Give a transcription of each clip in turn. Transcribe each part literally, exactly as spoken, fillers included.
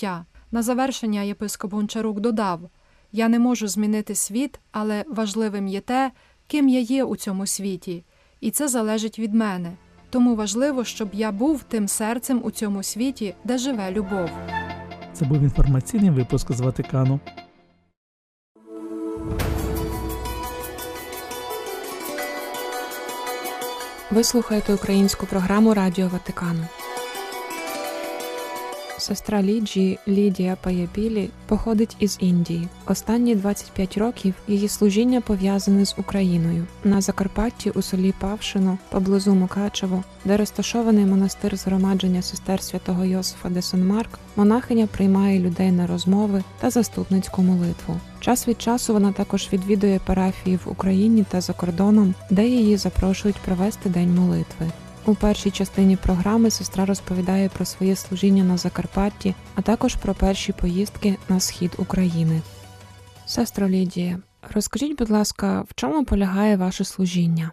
життя. На завершення єпископ Гончарук додав: «Я не можу змінити світ, але важливим є те, ким я є у цьому світі. І це залежить від мене. Тому важливо, щоб я був тим серцем у цьому світі, де живе любов». Це був інформаційний випуск з Ватикану. Ви слухаєте українську програму Радіо Ватикану. Сестра Ліджії, Лідія Паябілі, походить із Індії. Останні двадцять п'ять років її служіння пов'язане з Україною. На Закарпатті у селі Павшино, поблизу Мукачево, де розташований монастир згромадження сестер святого Йосифа де Сен-Марк, монахиня приймає людей на розмови та заступницьку молитву. Час від часу вона також відвідує парафії в Україні та за кордоном, де її запрошують провести День молитви. У першій частині програми сестра розповідає про своє служіння на Закарпатті, а також про перші поїздки на схід України. Сестро Лідія, розкажіть, будь ласка, в чому полягає ваше служіння?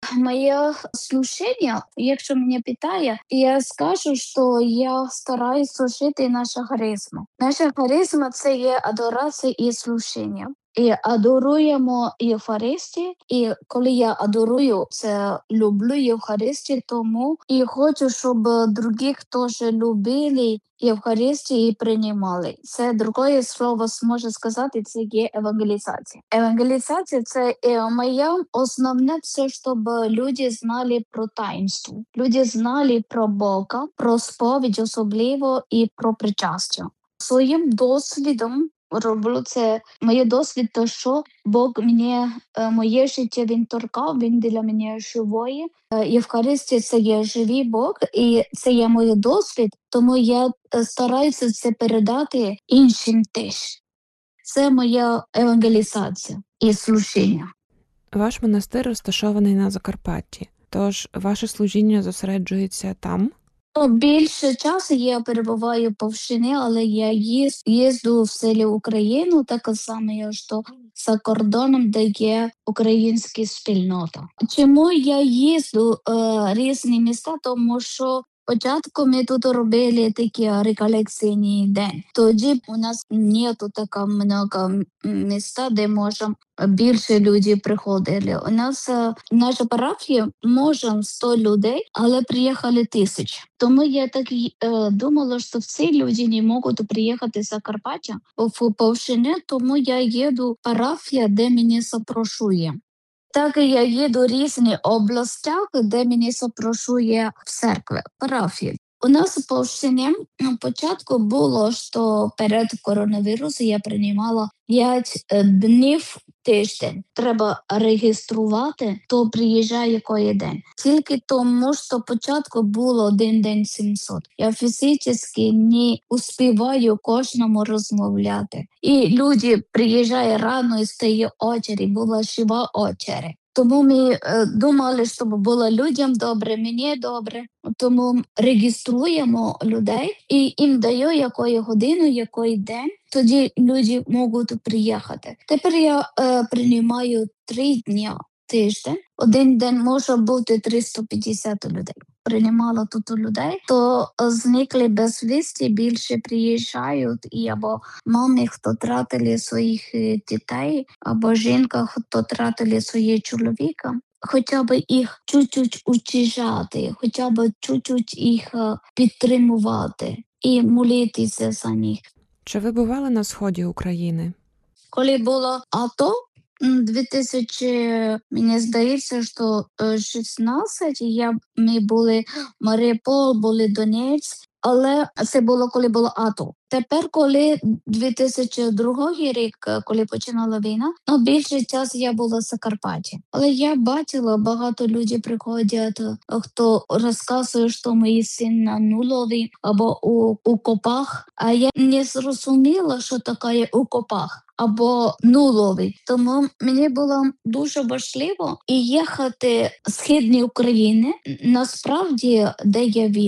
Моє служіння, якщо мене питає, я скажу, що я стараюсь служити наша харизма. Наша харизма – це є адорація і служіння. І адоруємо Євхаристію, і коли я адорую, це люблю Євхаристію, тому і хочу, щоб других теж любили Євхаристію і приймали. Це друге слово може сказати, це є евангелізація. Евангелізація – це моє основне все, щоб люди знали про таїнство. Люди знали про Бога, про сповідь особливо і про причастя. Своїм досвідом роблю це. Моє досвід, то що Бог мені, моє життя він торкав, він для мене живої. Євхаристія – це є живий Бог, і це є мій досвід, тому я стараюся це передати іншим теж. Це моя евангелізація і служіння. Ваш монастир розташований на Закарпатті, тож ваше служіння зосереджується там? Ну, більше часу я перебуваю в Павшині, але я їз, їзду в селі Україну, так само, що за кордоном, де є українська спільнота. Чому я їзду е, різні міста? Тому що спочатку ми тут робили такі реколекційні день. Тоді у нас нету така много міста, де можемо більше людей приходили. У нас в наша парафія може сто людей, але приїхали тисячі. Тому я так е, думала, що всі люди не можуть приїхати з Закарпаття в Павшині, тому я їду в парафію, де мене запрошує. Так я їду в різні області, де мене запрошує в церкві, парафії. У нас в Павшині на початку було, що перед коронавірусом я приймала п'ять днів тиждень. Треба реєструвати, хто приїжджає який день. Тільки тому, що спочатку було один день сімсот. Я фізично не успіваю кожному розмовляти. І люди приїжджають рано і стає очередь, була жива очередь. Тому ми е, думали, щоб було людям добре, мені добре. Тому реєструємо людей і їм даю якої годину, який день. Тоді люди можуть приїхати. Тепер я е, приймаю три дні тиждень. Один день може бути триста п'ятдесят людей. Приймала тут людей, то зникли безвісті, більше приїжджають, і або мами, хто втратили своїх дітей, або жінка, хто втратили своє чоловіка. Хоча б їх чуть-чуть утішати, хоча б чуть-чуть їх підтримувати і молитися за них. Чи ви бували на сході України? Коли було АТО, дві тисячі, мені здається, що шістнадцять, я, ми були Маріуполь, були Донецьк, але це було, коли було АТО. Тепер, коли дві тисячі другий рік, коли починала війна, ну, більше часу я була в Закарпатті. Але я бачила, багато людей приходять, хто розказує, що мої син на нулові або у, у копах, а я не зрозуміла, що таке у копах або нуловий. Тому мені було дуже важливо і їхати в східні України, насправді, де є війна.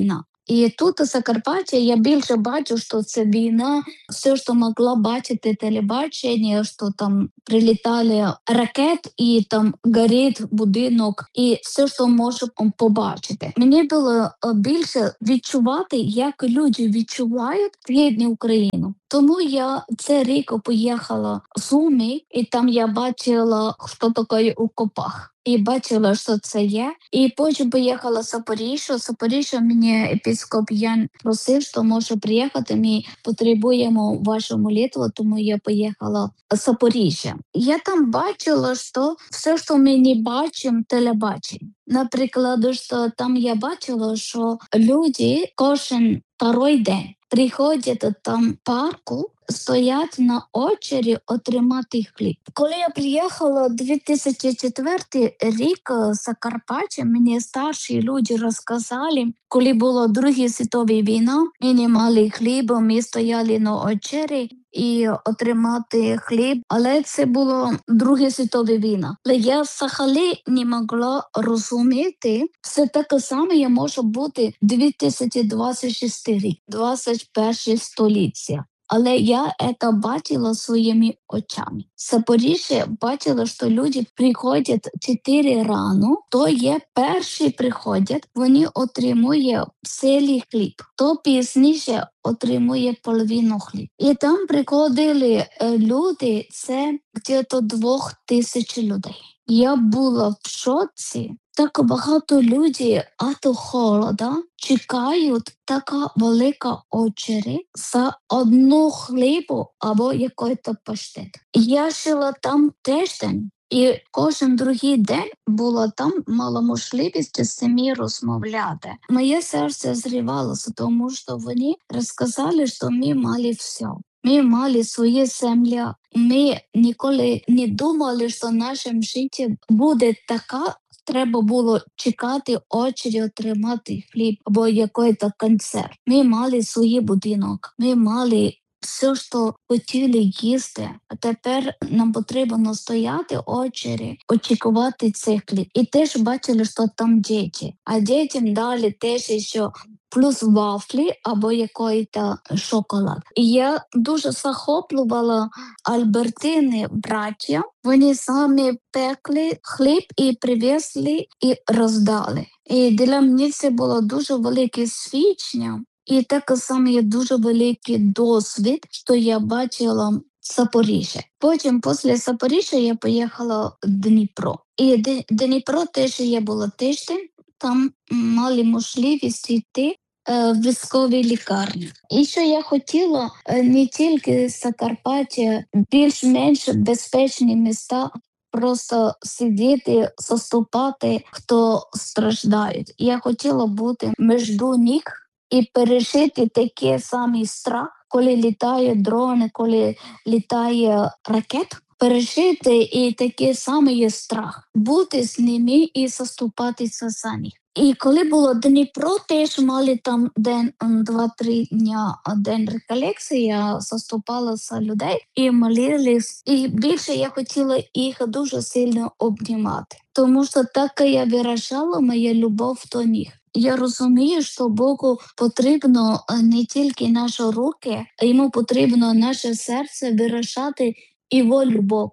І тут у Закарпатті я більше бачу, що це війна, все, що могла бачити телебачення, що там прилітали ракети і там горить будинок, і все, що можу побачити. Мені було більше відчувати, як люди відчувають рідну Україну. Тому я цей рік поїхала в Суми, і там я бачила, хто такий у окопах. І бачила, що це є. І потім поїхала в Запоріжжя. В Запоріжжя мені епископ Ян просив, що може приїхати, ми потребуємо вашу молитву, тому я поїхала в Запоріжжя. Я там бачила, що все, що ми не бачимо, телебачимо. Наприклад, що там я бачила, що люди кожен второй день приходять там в парку, стоять на очері отримати хліб. Коли я приїхала дві тисячі четвертий рік в Закарпаття, мені старші люди розказали, коли була Друга світова війна, ми не мали хліба, ми стояли на очері і отримати хліб, але це була Друга світова війна. Але я взагалі не могла розуміти, все таке саме може бути дві тисячі двадцять шостий рік, двадцять перше століття. Але я це бачила своїми очами. В Запоріжжі бачила, що люди приходять чотири рано, то є перші приходять, вони отримують цілий хліб, то пізніше отримує половину хліб. І там приходили люди, це десь двох тисяч людей. Я була в шоці. Так багато людей, а то холода, чекають така велика очередь за одну хлібу або якийсь паштет. Я жила там тиждень, і кожен другий день була там, мала можливість з ними розмовляти. Моє серце зривалося, тому що вони розказали, що ми мали все. Ми мали свої землі. Ми ніколи не думали, що наше життя буде така. Треба було чекати очері, отримати хліб або якийсь концерт. Ми мали свій будинок, ми мали все, що хотіли їсти. А тепер нам потрібно стояти очері, очікувати цей хліб. І теж бачили, що там діти. А дітям дали теж ще плюс вафлі або якийсь шоколад. І я дуже захоплювала Альбертини браття. Вони самі пекли хліб і привезли і роздали. І для мене це було дуже велике свідчення. І так само є дуже великий досвід, що я бачила в Запоріжжі. Потім, після Запоріжжя, я поїхала в Дніпро. І в Дніпро теж я була тиждень, там мали можливість йти в військовій лікарні. І що я хотіла не тільки з Закарпаття, більш-менш безпечні міста, просто сидіти, заступати, хто страждає. Я хотіла бути між них і пережити такий самий страх, коли літають дрони, коли літає ракет. Пережити і такий самий страх. Бути з ними і заступатися за них. І коли було Дніпро, теж мали там день, два-три дня день реколекції, я заступала за людей і молились. І більше я хотіла їх дуже сильно обнімати. Тому що так я виражала мою любов до них. Я розумію, що Богу потрібно не тільки наші руки, а йому потрібно наше серце виражати його любов.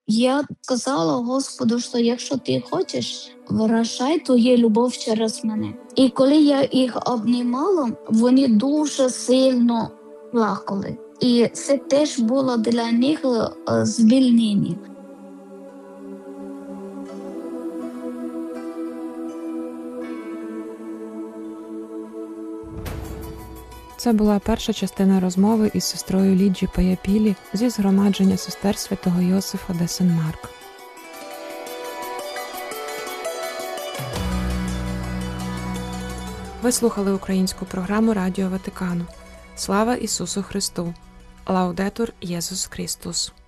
Я сказала Господу, що якщо ти хочеш, виражай твою любов через мене. І коли я їх обнімала, вони дуже сильно плакали. І це теж було для них звільнення. Це була перша частина розмови із сестрою Ліджі Паяпілі зі згромадження сестер святого Йосифа де Сен-Марк. Ви слухали українську програму Радіо Ватикану. Слава Ісусу Христу! Лаудетур Єсус Христос!